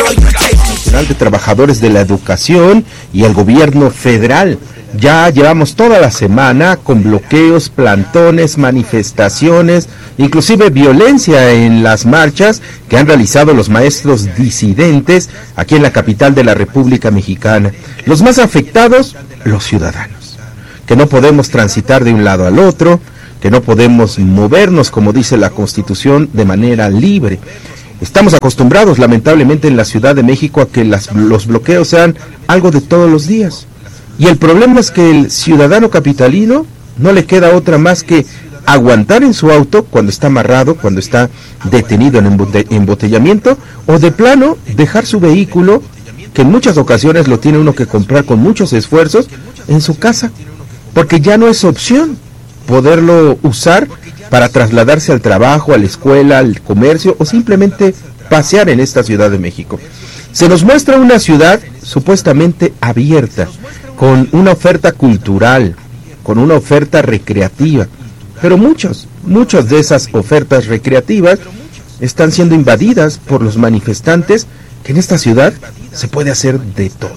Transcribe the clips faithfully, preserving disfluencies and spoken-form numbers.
Nacional de Trabajadores de la Educación y el gobierno federal. Ya llevamos toda la semana con bloqueos, plantones, manifestaciones, inclusive violencia en las marchas que han realizado los maestros disidentes aquí en la capital de la República Mexicana. Los más afectados, los ciudadanos, que no podemos transitar de un lado al otro, que no podemos movernos, como dice la Constitución, de manera libre. Estamos acostumbrados, lamentablemente, en la Ciudad de México a que las, los bloqueos sean algo de todos los días. Y el problema es que el ciudadano capitalino no le queda otra más que aguantar en su auto cuando está amarrado, cuando está detenido en embote- embotellamiento, o de plano dejar su vehículo, que en muchas ocasiones lo tiene uno que comprar con muchos esfuerzos, en su casa, porque ya no es opción poderlo usar para trasladarse al trabajo, a la escuela, al comercio, o simplemente pasear en esta Ciudad de México. Se nos muestra una ciudad supuestamente abierta, con una oferta cultural, con una oferta recreativa, pero muchos, muchas de esas ofertas recreativas están siendo invadidas por los manifestantes, que en esta ciudad se puede hacer de todo,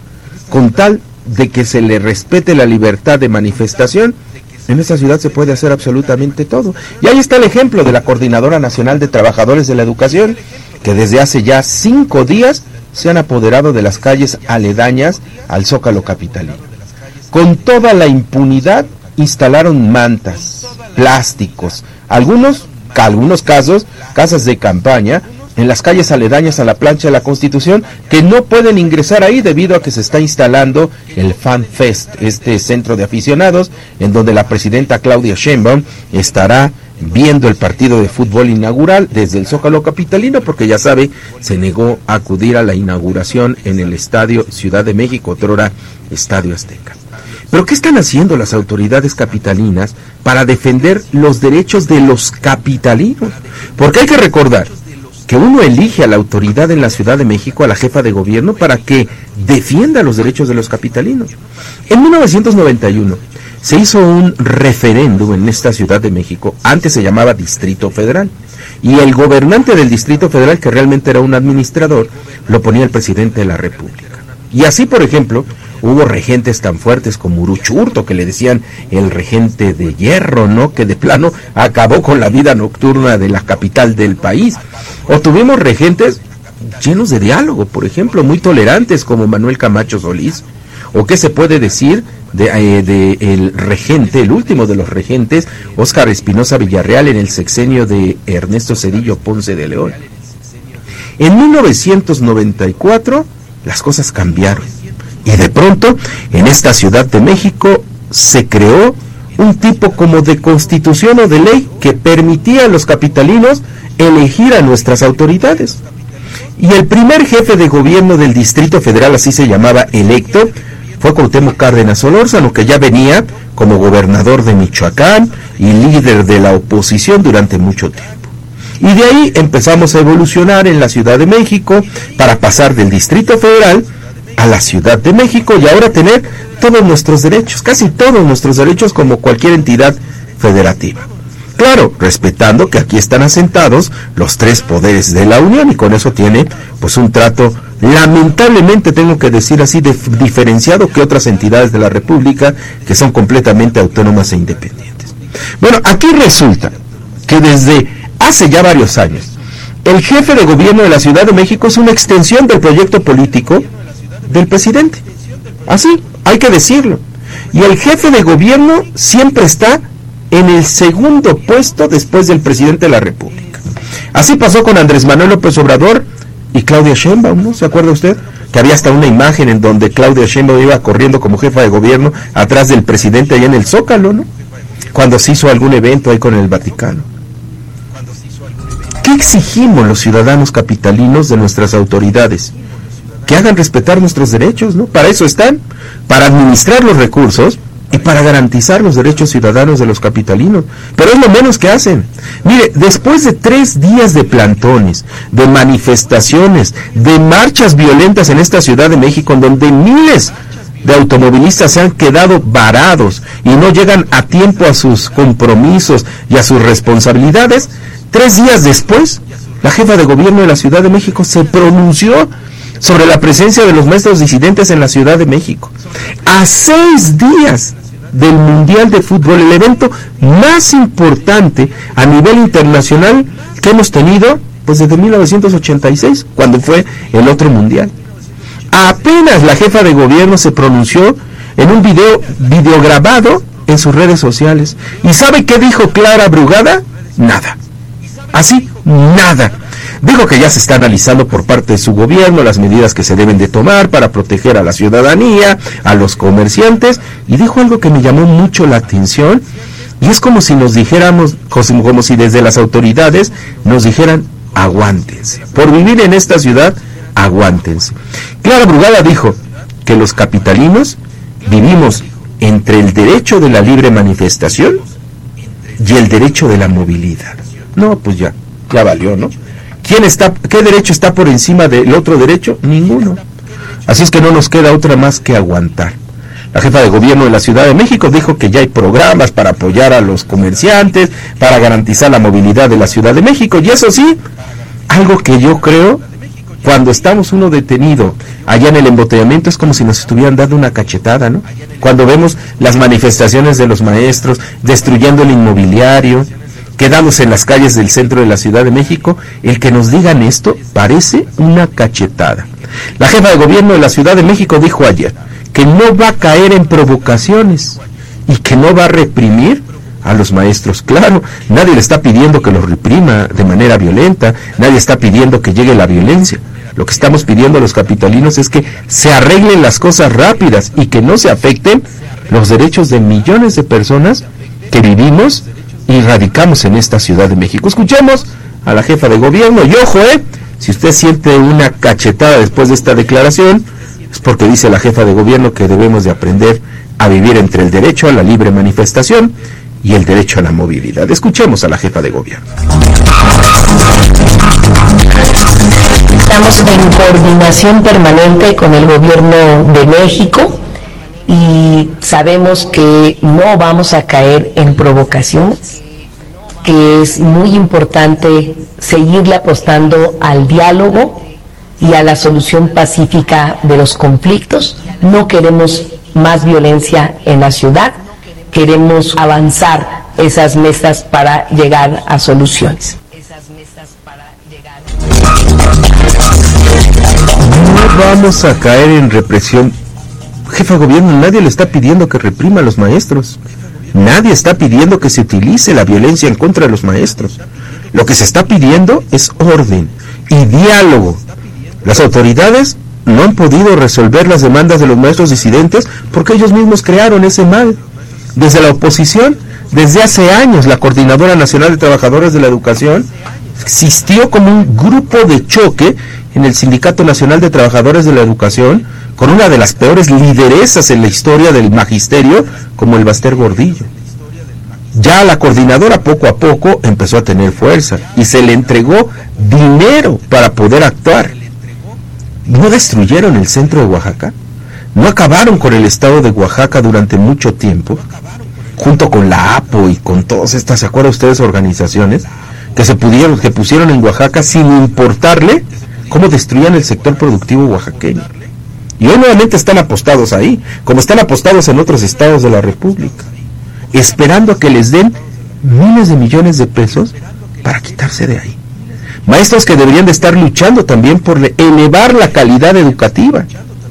con tal de que se le respete la libertad de manifestación. En esta ciudad se puede hacer absolutamente todo. Y ahí está el ejemplo de la Coordinadora Nacional de Trabajadores de la Educación, que desde hace ya cinco días se han apoderado de las calles aledañas al Zócalo capitalino. Con toda la impunidad instalaron mantas, plásticos, algunos, algunos casos, casas de campaña, en las calles aledañas a la plancha de la Constitución, que no pueden ingresar ahí debido a que se está instalando el Fan Fest, este centro de aficionados, en donde la presidenta Claudia Sheinbaum estará viendo el partido de fútbol inaugural desde el Zócalo capitalino, porque ya sabe, se negó a acudir a la inauguración en el Estadio Ciudad de México, otrora Estadio Azteca. ¿Pero qué están haciendo las autoridades capitalinas para defender los derechos de los capitalinos? Porque hay que recordar que uno elige a la autoridad en la Ciudad de México, a la jefa de gobierno, para que defienda los derechos de los capitalinos. En mil novecientos noventa y uno se hizo un referéndum en esta Ciudad de México, antes se llamaba Distrito Federal, y el gobernante del Distrito Federal, que realmente era un administrador, lo ponía el presidente de la República. Y así, por ejemplo, hubo regentes tan fuertes como Uruchurto, que le decían el regente de hierro, ¿no?, que de plano acabó con la vida nocturna de la capital del país. O tuvimos regentes llenos de diálogo, por ejemplo, muy tolerantes, como Manuel Camacho Solís. ¿O qué se puede decir de, eh, de el regente, el último de los regentes, Óscar Espinosa Villarreal, en el sexenio de Ernesto Zedillo Ponce de León? En mil novecientos noventa y cuatro las cosas cambiaron, y de pronto en esta Ciudad de México se creó un tipo como de constitución o de ley que permitía a los capitalinos elegir a nuestras autoridades. Y el primer jefe de gobierno del Distrito Federal, así se llamaba, electo, fue Cuauhtémoc Cárdenas Solórzano, que ya venía como gobernador de Michoacán y líder de la oposición durante mucho tiempo. Y de ahí empezamos a evolucionar en la Ciudad de México para pasar del Distrito Federal a la Ciudad de México y ahora tener todos nuestros derechos, casi todos nuestros derechos, como cualquier entidad federativa. Claro, respetando que aquí están asentados los tres poderes de la Unión, y con eso tiene pues un trato, lamentablemente tengo que decir así, de, diferenciado que otras entidades de la República, que son completamente autónomas e independientes. Bueno, aquí resulta que desde hace ya varios años el jefe de gobierno de la Ciudad de México es una extensión del proyecto político del presidente. Así, hay que decirlo. Y el jefe de gobierno siempre está en el segundo puesto después del presidente de la República. Así pasó con Andrés Manuel López Obrador y Claudia Sheinbaum, ¿no? ¿Se acuerda usted? Que había hasta una imagen en donde Claudia Sheinbaum iba corriendo como jefa de gobierno atrás del presidente allá en el Zócalo, ¿no?, cuando se hizo algún evento ahí con el Vaticano. ¿Qué exigimos los ciudadanos capitalinos de nuestras autoridades? Que hagan respetar nuestros derechos, ¿no? Para eso están, para administrar los recursos y para garantizar los derechos ciudadanos de los capitalinos. Pero es lo menos que hacen. Mire, después de tres días de plantones, de manifestaciones, de marchas violentas en esta Ciudad de México, en donde miles de automovilistas se han quedado varados y no llegan a tiempo a sus compromisos y a sus responsabilidades, tres días después la jefa de gobierno de la Ciudad de México se pronunció sobre la presencia de los maestros disidentes en la Ciudad de México. A seis días del Mundial de Fútbol, el evento más importante a nivel internacional que hemos tenido pues desde mil novecientos ochenta y seis, cuando fue el otro Mundial. Apenas la jefa de gobierno se pronunció en un video videograbado en sus redes sociales. ¿Y sabe qué dijo Clara Brugada? Nada. Así, nada. Dijo que ya se está analizando por parte de su gobierno las medidas que se deben de tomar para proteger a la ciudadanía, a los comerciantes, y dijo algo que me llamó mucho la atención, y es como si nos dijéramos, como, como si desde las autoridades nos dijeran, aguántense. Por vivir en esta ciudad, aguántense. Clara Brugada dijo que los capitalinos vivimos entre el derecho de la libre manifestación y el derecho de la movilidad. No, pues ya, ya valió, ¿no? ¿Quién está, qué derecho está por encima del otro derecho? Ninguno. Así es que no nos queda otra más que aguantar. La jefa de gobierno de la Ciudad de México dijo que ya hay programas para apoyar a los comerciantes, para garantizar la movilidad de la Ciudad de México, y eso sí, algo que yo creo, cuando estamos uno detenido allá en el embotellamiento, es como si nos estuvieran dando una cachetada, ¿no? Cuando vemos las manifestaciones de los maestros, destruyendo el inmobiliario, quedándose en las calles del centro de la Ciudad de México, el que nos digan esto parece una cachetada. La jefa de gobierno de la Ciudad de México dijo ayer que no va a caer en provocaciones y que no va a reprimir a los maestros. Claro, nadie le está pidiendo que los reprima de manera violenta, nadie está pidiendo que llegue la violencia. Lo que estamos pidiendo a los capitalinos es que se arreglen las cosas rápidas y que no se afecten los derechos de millones de personas que vivimos y radicamos en esta Ciudad de México. Escuchemos a la jefa de gobierno, y ojo, eh, si usted siente una cachetada después de esta declaración, es porque dice la jefa de gobierno que debemos de aprender a vivir entre el derecho a la libre manifestación y el derecho a la movilidad. Escuchemos a la jefa de gobierno. Estamos en coordinación permanente con el gobierno de México y sabemos que no vamos a caer en provocaciones, que es muy importante seguirle apostando al diálogo y a la solución pacífica de los conflictos. No queremos más violencia en la ciudad, queremos avanzar esas mesas para llegar a soluciones. No vamos a caer en represión. Jefa de gobierno, nadie le está pidiendo que reprima a los maestros. Nadie está pidiendo que se utilice la violencia en contra de los maestros. Lo que se está pidiendo es orden y diálogo. Las autoridades no han podido resolver las demandas de los maestros disidentes porque ellos mismos crearon ese mal. Desde la oposición, desde hace años, la Coordinadora Nacional de Trabajadores de la Educación existió como un grupo de choque en el Sindicato Nacional de Trabajadores de la Educación, con una de las peores lideresas en la historia del magisterio, como el Baster Gordillo. Ya la coordinadora poco a poco empezó a tener fuerza y se le entregó dinero para poder actuar. ¿No destruyeron el centro de Oaxaca? ¿No acabaron con el estado de Oaxaca durante mucho tiempo? Junto con la A P O y con todas estas, ¿se acuerdan ustedes, organizaciones que se pudieron, que pusieron en Oaxaca sin importarle cómo destruían el sector productivo oaxaqueño? Y hoy nuevamente están apostados ahí, como están apostados en otros estados de la República, esperando a que les den miles de millones de pesos para quitarse de ahí. Maestros que deberían de estar luchando también por elevar la calidad educativa.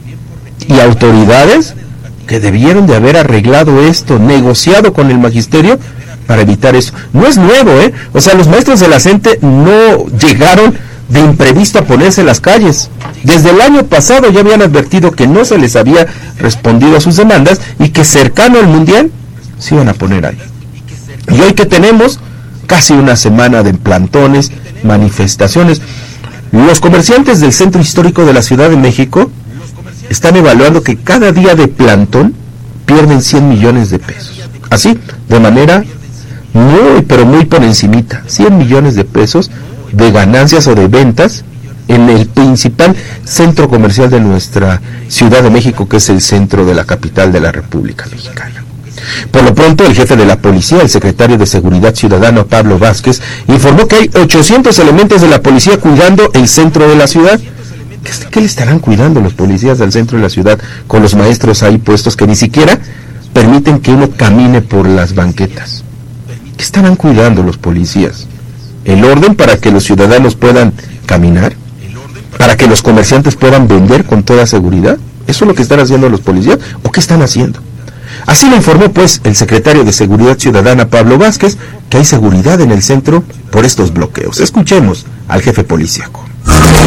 Y autoridades que debieron de haber arreglado esto, negociado con el magisterio para evitar eso. No es nuevo, ¿eh? O sea, los maestros de la CENTE no llegaron de imprevisto a ponerse en las calles. Desde el año pasado ya habían advertido que no se les había respondido a sus demandas y que cercano al Mundial se iban a poner ahí. Y hoy que tenemos casi una semana de plantones, manifestaciones. Los comerciantes del centro histórico de la Ciudad de México están evaluando que cada día de plantón pierden cien millones de pesos. Así, de manera muy, pero muy por encimita. cien millones de pesos de ganancias o de ventas en el principal centro comercial de nuestra Ciudad de México, que es el centro de la capital de la República Mexicana. Por lo pronto, el jefe de la policía, el secretario de Seguridad Ciudadana, Pablo Vázquez, informó que hay ochocientos elementos de la policía cuidando el centro de la ciudad. ¿Qué, qué le estarán cuidando los policías del centro de la ciudad con los maestros ahí puestos que ni siquiera permiten que uno camine por las banquetas? ¿Qué estarán cuidando los policías? ¿El orden para que los ciudadanos puedan caminar? ¿Para que los comerciantes puedan vender con toda seguridad? ¿Eso es lo que están haciendo los policías? ¿O qué están haciendo? Así lo informó pues el secretario de Seguridad Ciudadana, Pablo Vázquez, que hay seguridad en el centro por estos bloqueos. Escuchemos al jefe policíaco.